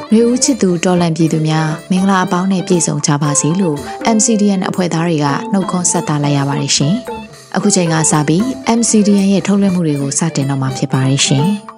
ရေဦးချစ်သူတော်လန်ပြည်သူများမင်္ဂလာအပေါင်းနဲ့ပြည့်စုံကြပါစေလို့ MCDN အဖွဲ့သားတွေကနှုတ်ခွန်းဆက်သလိုက်ရပါတယ်ရှင်။အခုချိန်ကစပြီး MCDN ရဲ့ထုတ်လွှင့်မှုတွေကိုစတင်တော့မှာဖြစ်ပါတယ်ရှင်။